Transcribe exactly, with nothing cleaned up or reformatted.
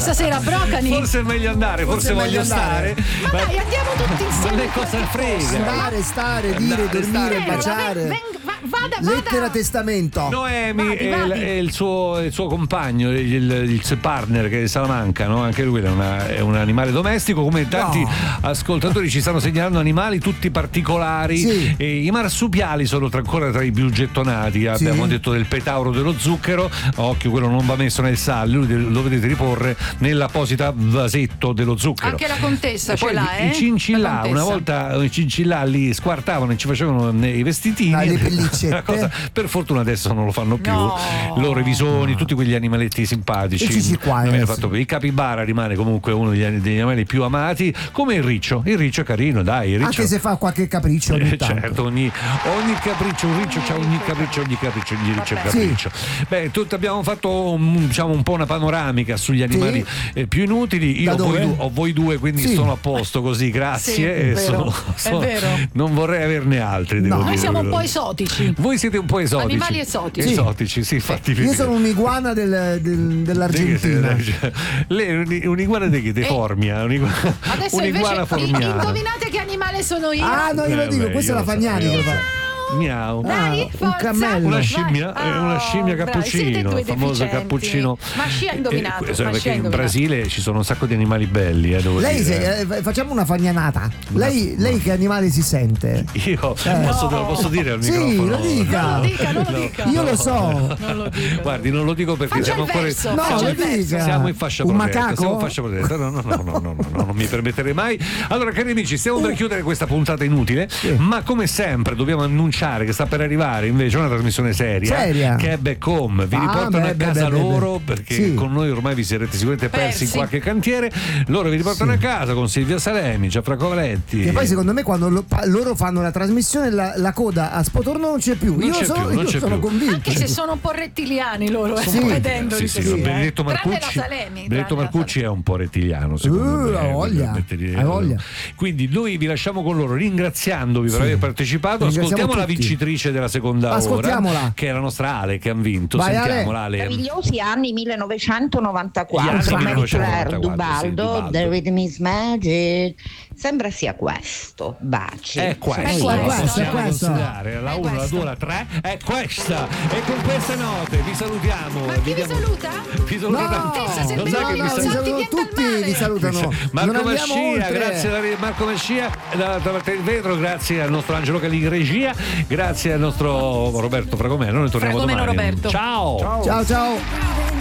stasera, Brocani? Forse è meglio andare, forse, forse voglio stare. Ma, ma dai, andiamo tutti insieme. Non è cosa frega. Stare, stare, dire, Andare, dormire, stare. baciare. Ven, va, vada, vada. Lettera testamento. Noemi Vadi, e, il, vadi. e il, suo, il suo compagno, il, il suo partner che è Salamanca, no? Anche lui è, una, è un animale domestico. Come tanti No. ascoltatori ci stanno segnalando animali tutti particolari. Sì. E i marsupiali sono tra, ancora tra i più gettonati. Abbiamo Sì. detto del petauro dello zucchero. Occhio, quello non va messo nel sale, lui lo dovete riporre nell'apposita vasetto dello zucchero. Anche la contessa E ce poi l'ha, eh? i cincillà, La contessa. una volta i cincillà li squartavano e ci facevano i vestitini. Ah, le pellicette. Una cosa, per fortuna adesso non lo fanno più. No. Loro, i visoni, tutti quegli animaletti simpatici. E ci si qua, Non viene adesso. fatto più. Il capibara rimane comunque uno degli, degli animali più amati, come il riccio. Il riccio è carino, dai. Il riccio... Anche se fa qualche capriccio ogni Eh, tanto. certo, ogni, ogni capriccio, un riccio c'ha ogni capriccio, ogni capriccio, ogni riccio è Vabbè. capriccio. Beh, tutti abbiamo fatto un, diciamo un po' una panoramica sugli animali eh, più inutili. Io Da ho voi, dove? du- ho voi due, quindi Sì. sono a posto così, grazie. Sì, è E vero, sono- è sono- vero. Non vorrei averne altri. Devo No. dire. Noi siamo un po' esotici. Voi siete un po' esotici. Animali esotici. Esotici, sì, infatti. Io sono un'iguana del, del- dell'Argentina. Lei è un- un'iguana di che? De Eh. formia. Un'iguana, Adesso un'iguana invece formiana. indovinate che animale sono io? Ah, no, io lo Eh, dico, beh, questa è io la lo so, Fagnani io che lo lo so. fa. Miau. Dai, Ah, un forza. cammello. Una scimmia, Vai. eh, una scimmia Oh, bravi, cappuccino, siete due il famoso deficienti. cappuccino. Ma sci ha indovinato, Eh, questo ma perché sci ha in indovinato. Brasile ci sono un sacco di animali belli, eh, devo Lei dire. se, eh, facciamo una fagnanata. Lei, lei che animale si sente? Io posso, te lo posso dire al Sì, microfono? lo dica. Non lo dica, non lo No. dica. Io lo so. Non lo dico. Guardi, non lo dico perché Faccia siamo il ancora verso, No, faccia lo il verso. dica. siamo in fascia Un protetta. macaco? Siamo in fascia protetta. No, no, no, no, no, no, no, non mi permetterei mai. Allora, cari amici, stiamo per chiudere questa puntata inutile, ma come sempre dobbiamo annunciare che sta per arrivare invece una trasmissione seria, Seria? che è Back Home. Vi Ah, riportano beh, a beh, casa beh, beh, loro beh. perché Sì. con noi ormai vi sarete sicuramente persi, Persi. in qualche cantiere. Loro vi riportano Sì. a casa con Silvia Salemi, Gianfranco Valetti. Che poi secondo me quando lo- pa- loro fanno la trasmissione la, la coda a Spotorno non c'è più. Non io c'è sono, più, non io c'è sono più. convinto. Anche se sono un po' rettiliani loro, eh, Sì. vedendoli Sì, sì, così. no, eh. Benedetto Tranne Marcucci, la Salemi, Benedetto tranne la Marcucci è un po' rettiliano, secondo Uh, me. ha voglia, permette di- ha voglia. Quindi noi vi lasciamo con loro ringraziandovi per Sì. aver partecipato. Ringraziamo Ascoltiamo la tutti. vincitrice della seconda ora, Ascoltiamola. che è la nostra Ale, che ha vinto. Vai, Sentiamola, Ale. Meravigliosi anni millenovecentonovantaquattro, Gli anni Marie Claire millenovecentonovantaquattro, Dubaldo, sì, Dubaldo. The Rhythm is Magic. Sembra sia questo. Baci. È questo, È questo, è possiamo questo. considerare la È uno, la questo. due, la tre, è questa. E con queste note vi salutiamo. Ma chi vi diamo- saluta? Vi saluta No, tanto. Contessa, se Lo il sai no, che vi no, saluta- vi salti salutano viene dal tutti, mare. vi salutano. Non Marco andiamo Mascia, oltre. grazie a Marco Mascia dall'altra parte del vetro, grazie al nostro Angelo Cali in regia, grazie al nostro Roberto Fragomeno. Noi torniamo Fragomeno domani. Roberto. Ciao. Ciao ciao.